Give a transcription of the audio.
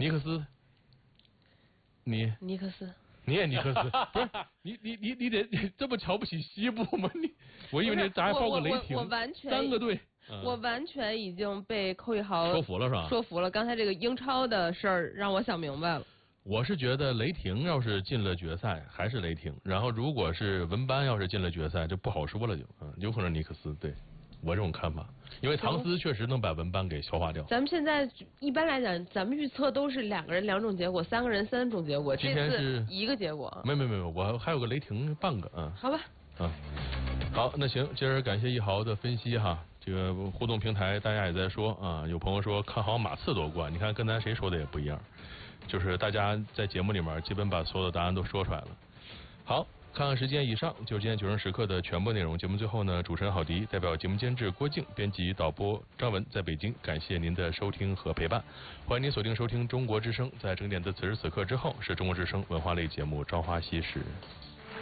尼克斯， 尼克斯。 你也尼克斯，不是你得这么瞧不起西部吗？我以为你咱还报个雷霆， 我完全 3个队， 我完全已经被寇一豪说服了是吧？ 说服了，刚才这个英超的事儿让我想明白了。 我是觉得雷霆要是进了决赛还是雷霆，然后如果是文班要是进了决赛，就不好说了就，有可能尼克斯，对我这种看法，因为唐斯确实能把文班给消化掉。 咱们现在一般来讲，咱们预测都是2个人2种结果，3个人3种结果， 今天是一个结果。 没有，我还有个雷霆半个好吧。 好，那行，今儿感谢一豪的分析哈。这个互动平台大家也在说啊，有朋友说看好马刺夺冠，你看跟咱谁说的也不一样，就是大家在节目里面基本把所有的答案都说出来了。好，看看时间，以上就是今天9时时刻的全部内容。节目最后呢，主持人郝迪代表节目监制郭靖、编辑导播张文在北京，感谢您的收听和陪伴。欢迎您锁定收听中国之声，在整点的此时此刻之后是中国之声文化类节目《朝花夕拾》。